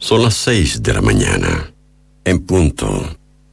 Son las 6 de la mañana. En punto.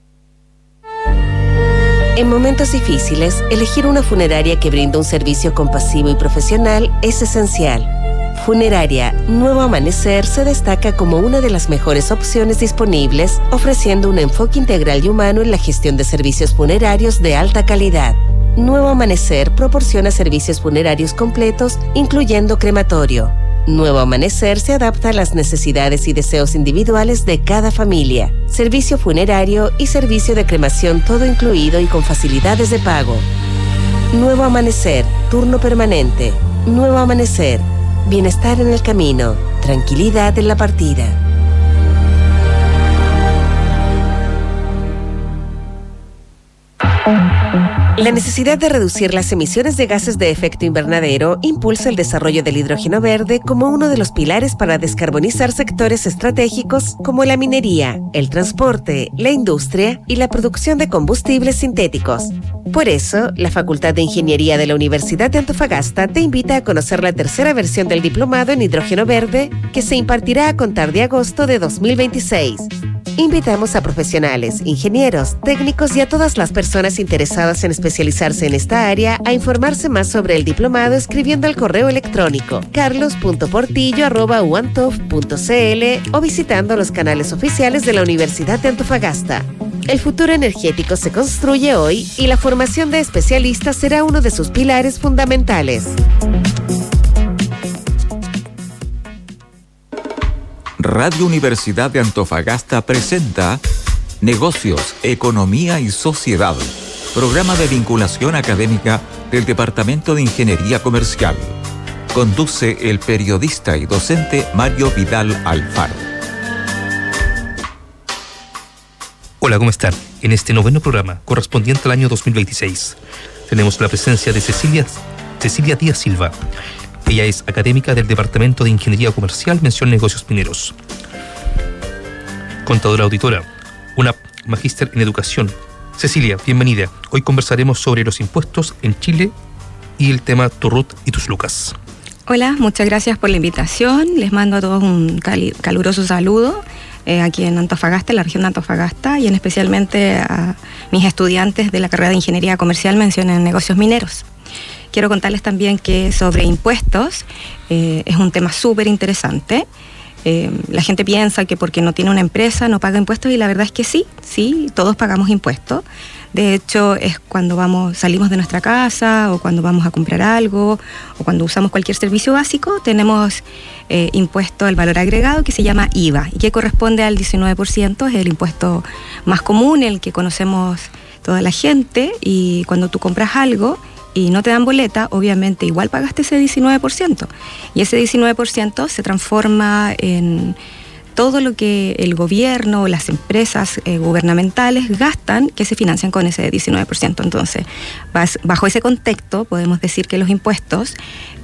En momentos difíciles, elegir una funeraria que brinda un servicio compasivo y profesional es esencial. Funeraria Nuevo Amanecer se destaca como una de las mejores opciones disponibles, ofreciendo un enfoque integral y humano en la gestión de servicios funerarios de alta calidad. Nuevo Amanecer proporciona servicios funerarios completos, incluyendo crematorio. Nuevo Amanecer se adapta a las necesidades y deseos individuales de cada familia. Servicio funerario y servicio de cremación todo incluido y con facilidades de pago. Nuevo Amanecer, turno permanente. Nuevo Amanecer, bienestar en el camino, tranquilidad en la partida. La necesidad de reducir las emisiones de gases de efecto invernadero impulsa el desarrollo del hidrógeno verde como uno de los pilares para descarbonizar sectores estratégicos como la minería, el transporte, la industria y la producción de combustibles sintéticos. Por eso, la Facultad de Ingeniería de la Universidad de Antofagasta te invita a conocer la tercera versión del diplomado en hidrógeno verde que se impartirá a contar de agosto de 2026. Invitamos a profesionales, ingenieros, técnicos y a todas las personas interesadas en especializarse en esta área a informarse más sobre el diplomado escribiendo al correo electrónico carlos.portillo@uantof.cl o visitando los canales oficiales de la Universidad de Antofagasta. El futuro energético se construye hoy y la formación de especialistas será uno de sus pilares fundamentales. Radio Universidad de Antofagasta presenta Negocios, Economía y Sociedad, programa de vinculación académica del Departamento de Ingeniería Comercial. Conduce el periodista y docente Mario Vidal Alfaro. Hola, ¿cómo están? En este noveno programa, correspondiente al año 2026, tenemos la presencia de Cecilia Díaz Silva. Ella es académica del Departamento de Ingeniería Comercial, mención Negocios Mineros. Contadora auditora, una magíster en educación. Cecilia, bienvenida. Hoy conversaremos sobre los impuestos en Chile y el tema tu RUT y tus lucas. Hola, muchas gracias por la invitación. Les mando a todos un caluroso saludo aquí en Antofagasta, en la región de Antofagasta, y en especialmente a mis estudiantes de la carrera de Ingeniería Comercial, mención en Negocios Mineros. Quiero contarles también que sobre impuestos es un tema súper interesante. La gente piensa que porque no tiene una empresa no paga impuestos, y la verdad es que sí, todos pagamos impuestos. De hecho, es cuando salimos de nuestra casa o cuando vamos a comprar algo o cuando usamos cualquier servicio básico, tenemos impuesto al valor agregado que se llama IVA y que corresponde al 19%, es el impuesto más común, el que conocemos toda la gente, y cuando tú compras algo y no te dan boleta, obviamente igual pagaste ese 19%. Y ese 19% se transforma en todo lo que el gobierno o las empresas gubernamentales gastan, que se financian con ese 19%. Entonces, bajo ese contexto, podemos decir que los impuestos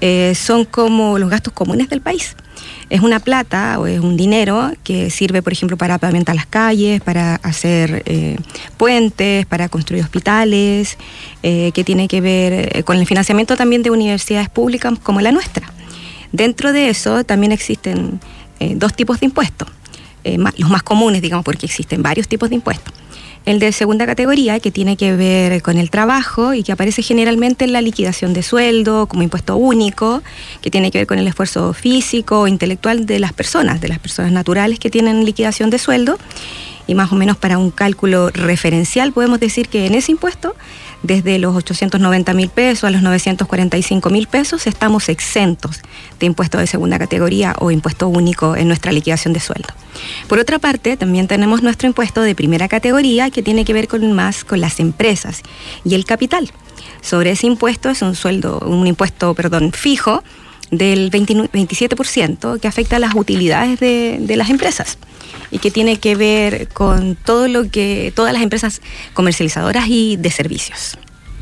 son como los gastos comunes del país. Es una plata o es un dinero que sirve, por ejemplo, para pavimentar las calles, para hacer puentes, para construir hospitales, que tiene que ver con el financiamiento también de universidades públicas como la nuestra. Dentro de eso también existen dos tipos de impuestos, los más comunes, digamos, porque existen varios tipos de impuestos. El de segunda categoría, que tiene que ver con el trabajo y que aparece generalmente en la liquidación de sueldo como impuesto único, que tiene que ver con el esfuerzo físico o intelectual de las personas naturales que tienen liquidación de sueldo. Y más o menos para un cálculo referencial podemos decir que en ese impuesto, desde los 890.000 pesos a los 945.000 pesos, estamos exentos de impuesto de segunda categoría o impuesto único en nuestra liquidación de sueldo. Por otra parte, también tenemos nuestro impuesto de primera categoría, que tiene que ver con las empresas y el capital. Sobre ese impuesto es un impuesto fijo del 27% que afecta a las utilidades de las empresas y que tiene que ver con todas las empresas comercializadoras y de servicios.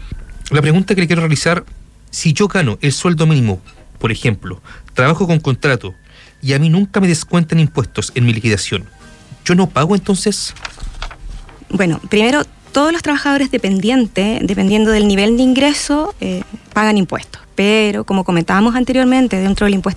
La pregunta que le quiero realizar: si yo gano el sueldo mínimo, por ejemplo, trabajo con contrato y a mí nunca me descuentan impuestos en mi liquidación, ¿yo no pago entonces? Bueno, primero, todos los trabajadores dependiendo del nivel de ingreso, pagan impuestos. Pero, como comentábamos anteriormente, dentro del